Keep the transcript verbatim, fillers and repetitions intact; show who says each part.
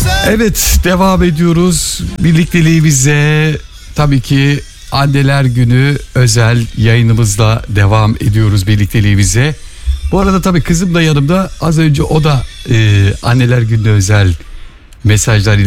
Speaker 1: Evet, devam ediyoruz birlikteliğimize. Tabii ki Anneler Günü özel yayınımızla devam ediyoruz birlikteliğimize. Bu arada tabii kızım da yanımda, az önce o da e, Anneler Günü özel mesajlar